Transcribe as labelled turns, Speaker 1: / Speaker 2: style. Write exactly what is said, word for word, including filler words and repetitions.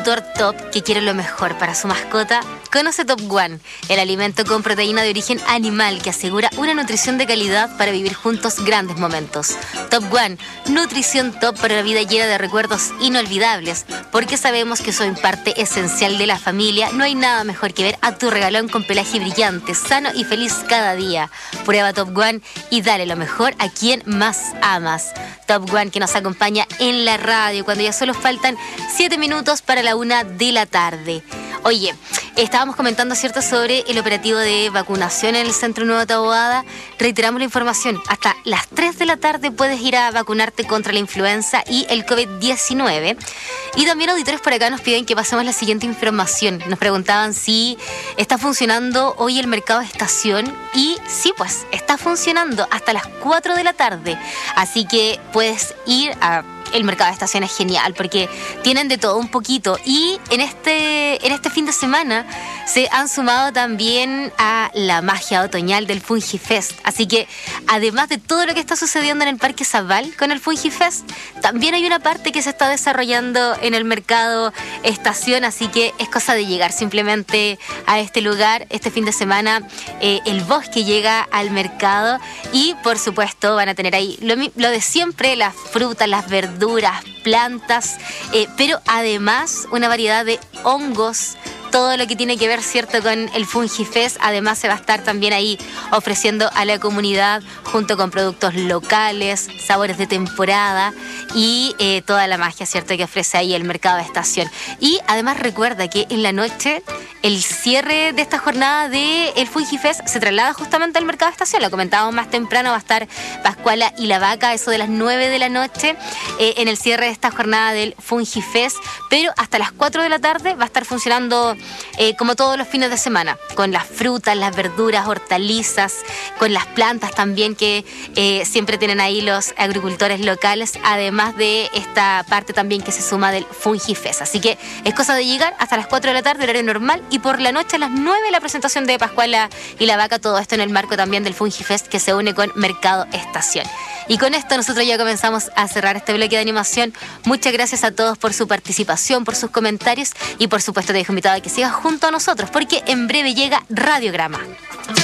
Speaker 1: tutor top que quiere lo mejor para su mascota? Conoce Top One, el alimento con proteína de origen animal que asegura una nutrición de calidad para vivir juntos grandes momentos. Top One, nutrición top para una vida llena de recuerdos inolvidables, porque sabemos que soy parte esencial de la familia. No hay nada mejor que ver a tu regalón con pelaje brillante, sano y feliz cada día. Prueba Top One y dale lo mejor a quien más amas. Top One, que nos acompaña en la radio cuando ya solo faltan siete minutos para la una de la tarde. Oye, estábamos comentando, ¿cierto?, sobre el operativo de vacunación en el Centro Nuevo Taboada. Reiteramos la información. Hasta las tres de la tarde puedes ir a vacunarte contra la influenza y el covid diecinueve. Y también auditores por acá nos piden que pasemos la siguiente información. Nos preguntaban si está funcionando hoy el mercado de estación. Y sí, pues, está funcionando hasta las cuatro de la tarde. Así que puedes ir a... El mercado de estación es genial porque tienen de todo un poquito, y en este, en este fin de semana se han sumado también a la magia otoñal del FungiFest. Así que además de todo lo que está sucediendo en el Parque Zabal con el FungiFest, también hay una parte que se está desarrollando en el mercado estación, así que es cosa de llegar simplemente a este lugar. Este fin de semana eh, el bosque llega al mercado y por supuesto van a tener ahí lo, lo de siempre, las frutas, las verduras, verduras, plantas, eh, pero además una variedad de hongos, todo lo que tiene que ver, ¿cierto?, con el FungiFest. Además se va a estar también ahí ofreciendo a la comunidad, junto con productos locales, sabores de temporada y eh, toda la magia, ¿cierto?, que ofrece ahí el mercado de estación. Y además recuerda que en la noche el cierre de esta jornada del FungiFest se traslada justamente al mercado de estación. Lo comentábamos más temprano, va a estar Pascuala y la Vaca, eso de las nueve de la noche, eh, en el cierre de esta jornada del FungiFest, pero hasta las cuatro de la tarde va a estar funcionando Eh, como todos los fines de semana, con las frutas, las verduras, hortalizas, con las plantas también que eh, siempre tienen ahí los agricultores locales, además de esta parte también que se suma del FungiFest. Así que es cosa de llegar hasta las cuatro de la tarde, horario normal, y por la noche a las nueve la presentación de Pascuala y la Vaca, todo esto en el marco también del FungiFest que se une con Mercado Estación. Y con esto nosotros ya comenzamos a cerrar este bloque de animación. Muchas gracias a todos por su participación, por sus comentarios, y por supuesto te dejo invitado a que sigas junto a nosotros porque en breve llega Radiograma.